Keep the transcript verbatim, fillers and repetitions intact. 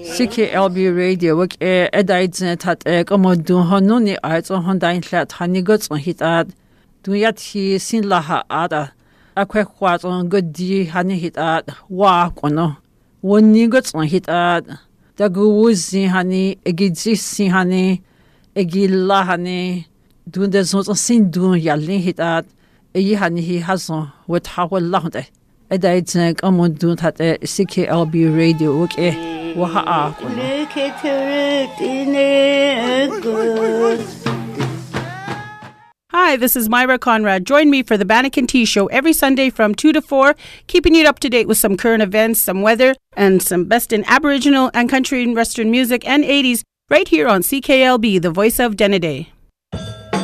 C K L B radio wak e edaidzne tat e komodun honuni aiz on hondain hlat hanigots on hitad dunyat hi sin laha ada akwe kwat on godi hani hitad wa kono wonigots on hitad daguzi hani egizisi hani egilla hani dunde zon sin dun yallin hitad e hani hi hazon wat hawal lahde edaidzne komodun tat C K L B radio wak e Hi, this is Myra Conrad. Join me for the Bannekin Tea Show every Sunday from two to four, keeping you up to date with some current events, some weather, and some best in Aboriginal and country and Western music and eighties right here on C K L B, the voice of Denneday.